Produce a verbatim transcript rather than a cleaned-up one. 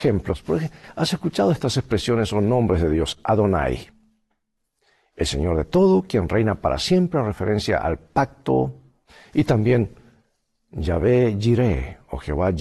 ejemplos. ¿Has escuchado estas expresiones o nombres de Dios? Adonai, el Señor de todo, quien reina para siempre, en referencia al pacto, y también Yahvé Jireh, o Jehová